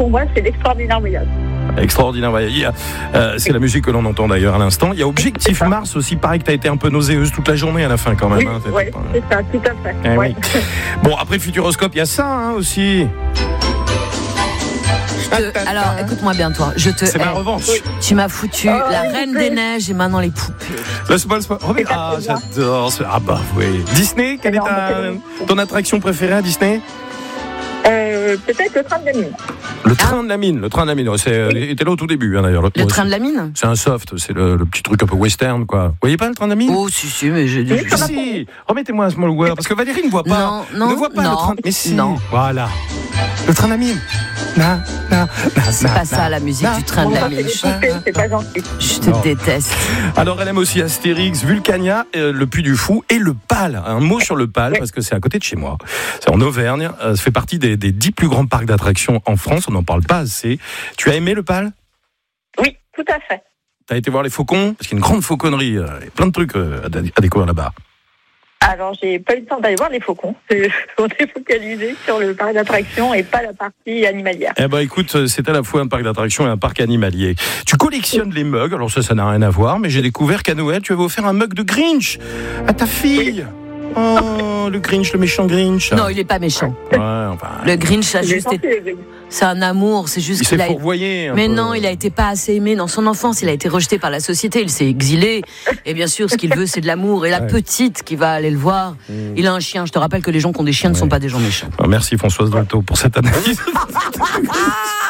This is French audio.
pour moi, c'est l'extraordinaire voyage. Extraordinaire voyage. C'est la musique que l'on entend d'ailleurs à l'instant. Il y a Objectif Mars aussi. Pareil que tu as été un peu nauséeuse toute la journée à la fin quand même. Oui, c'est ça, tout à fait. Oui. Bon, après Futuroscope, il y a ça aussi. Alors, écoute-moi bien, toi. C'est ma revanche. Tu m'as foutu la Reine des Neiges et maintenant les poupées. J'adore. Ah bah oui. Disney, quelle est ton attraction préférée à Disney? Peut-être le train de la mine. Le train de la mine. Était là au tout début d'ailleurs. Le train de la mine? C'est un soft, c'est le petit truc un peu western quoi. Vous voyez pas le train de la mine? Oh si, mais j'ai dit. Si, remettez-moi un small world parce que Valérie ne voit pas. Non, ne voit pas le train. Mais si. Non. Voilà. Le train de la mine. C'est pas ça la musique du train de la mine. C'est pas gentil. Je te déteste. Alors elle aime aussi Astérix, Vulcania, le Puy du Fou et le PAL. Un mot sur le PAL parce que c'est à côté de chez moi. C'est en Auvergne. Ça fait partie des 10 plus grands parcs d'attractions en France. On n'en parle pas assez. Tu as aimé le PAL? Oui, tout à fait. Tu as été voir les faucons? Parce qu'il y a une grande fauconnerie. Il y a plein de trucs à découvrir là-bas. Alors, j'ai pas eu le temps d'aller voir les faucons. On est focalisé sur le parc d'attractions et pas la partie animalière. Eh ben, écoute, c'est à la fois un parc d'attractions et un parc animalier. Tu collectionnes les mugs. Alors ça n'a rien à voir, mais j'ai découvert qu'à Noël, tu avais offert un mug de Grinch à ta fille. Oh, le Grinch, le méchant Grinch. Non, il est pas méchant. Ouais, enfin. Le Grinch a juste été... C'est un amour, c'est juste qu'il a... fourvoyé. Mais non, il a été pas assez aimé dans son enfance, il a été rejeté par la société, il s'est exilé. Et bien sûr, ce qu'il veut, c'est de l'amour. Et la petite qui va aller le voir, il a un chien. Je te rappelle que les gens qui ont des chiens ne sont pas des gens méchants. Merci Françoise Dolto pour cette analyse.